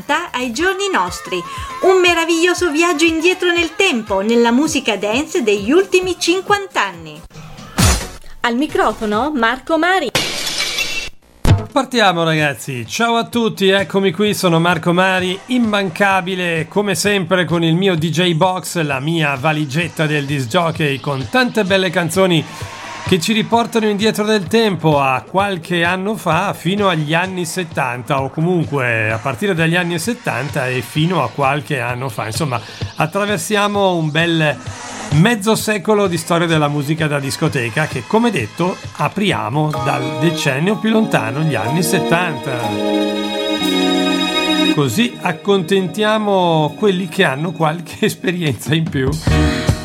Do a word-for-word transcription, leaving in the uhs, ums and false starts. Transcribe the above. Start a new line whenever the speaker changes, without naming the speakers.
settanta ai giorni nostri. Un meraviglioso viaggio indietro nel tempo, nella musica dance degli ultimi cinquanta anni.
Al microfono Marco Mari.
Partiamo ragazzi, ciao a tutti, eccomi qui, sono Marco Mari, immancabile come sempre con il mio D J box, la mia valigetta del disc jockey con tante belle canzoni che ci riportano indietro del tempo a qualche anno fa fino agli anni settanta, o comunque a partire dagli anni settanta e fino a qualche anno fa. Insomma, attraversiamo un bel mezzo secolo di storia della musica da discoteca che, come detto, apriamo dal decennio più lontano, gli anni settanta. Così accontentiamo quelli che hanno qualche esperienza in più.